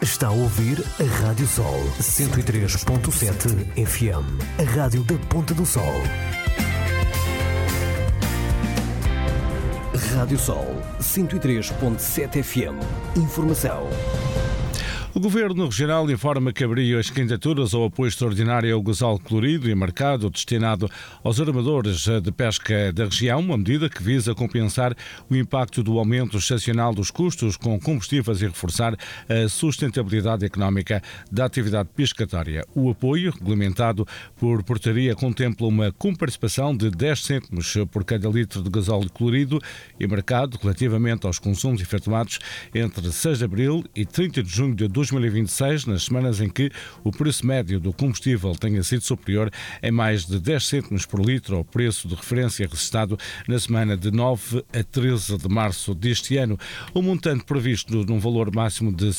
Está a ouvir a Rádio Sol 103.7 FM, a rádio da Ponta do Sol. Rádio Sol 103.7 FM. Informação. O Governo Regional informa que abriu as candidaturas ao apoio extraordinário ao gasóleo colorido e marcado destinado aos armadores de pesca da região, uma medida que visa compensar o impacto do aumento excepcional dos custos com combustíveis e reforçar a sustentabilidade económica da atividade pescatória. O apoio, regulamentado por portaria, contempla uma comparticipação de 10 cêntimos por cada litro de gasóleo colorido e marcado relativamente aos consumos efetuados entre 6 de abril e 30 de junho de 2026, nas semanas em que o preço médio do combustível tenha sido superior em mais de 10 cêntimos por litro ao preço de referência registrado na semana de 9 a 13 de março deste ano. O montante previsto num valor máximo de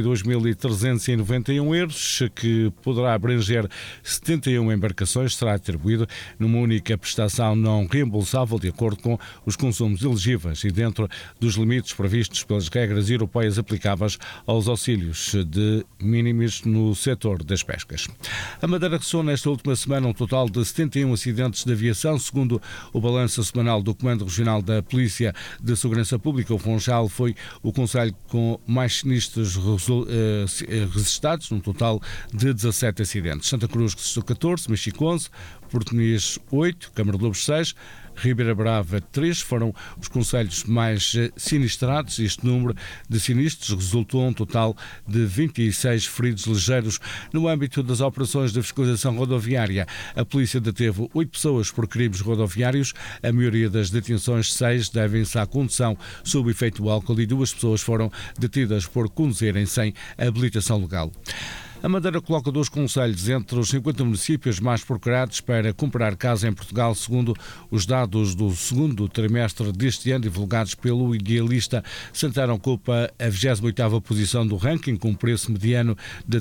52.391 euros, que poderá abranger 71 embarcações, será atribuído numa única prestação não reembolsável de acordo com os consumos elegíveis e dentro dos limites previstos pelas regras europeias aplicáveis aos auxílios de mínimos no setor das pescas. A Madeira registrou nesta última semana um total de 71 acidentes de aviação, segundo o balanço semanal do Comando Regional da Polícia de Segurança Pública. O Funchal foi o concelho com mais sinistros registrados, num total de 17 acidentes. Santa Cruz registrou 14, Mexico 11, Porto Muniz 8, Câmara de Lobos 6, Ribeira Brava 3 foram os concelhos mais sinistrados. Este número de sinistros resultou um total de 26 feridos ligeiros. No âmbito das operações de fiscalização rodoviária, a polícia deteve 8 pessoas por crimes rodoviários. A maioria das detenções, 6, devem-se à condução sob efeito do álcool e 2 pessoas foram detidas por conduzirem sem habilitação legal. A Madeira coloca 2 concelhos entre os 50 municípios mais procurados para comprar casa em Portugal, segundo os dados do segundo trimestre deste ano, divulgados pelo Idealista. Santarém ocupa a 28ª posição do ranking, com um preço mediano de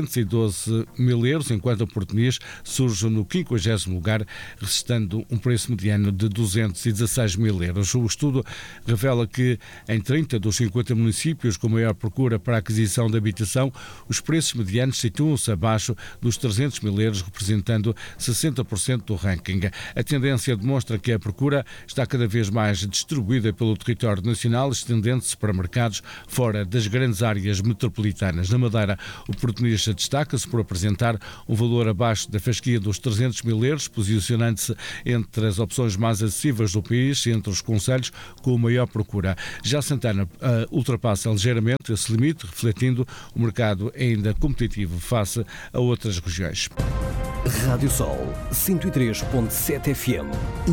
312 mil euros, enquanto a Porto Muniz surge no 50º lugar, registrando um preço mediano de 216 mil euros. O estudo revela que em 30 dos 50 municípios com maior procura para a aquisição de habitação, os preços medianos situam-se abaixo dos 300 mil euros, representando 60% do ranking. A tendência demonstra que a procura está cada vez mais distribuída pelo território nacional, estendendo-se para mercados fora das grandes áreas metropolitanas. Na Madeira, o Porto Muniz destaca-se por apresentar um valor abaixo da fasquia dos 300 mil euros, posicionando-se entre as opções mais acessíveis do país e entre os concelhos com maior procura. Já Santana ultrapassa ligeiramente esse limite, refletindo o mercado ainda competitivo face a outras regiões. Rádio Sol 103.7 FM.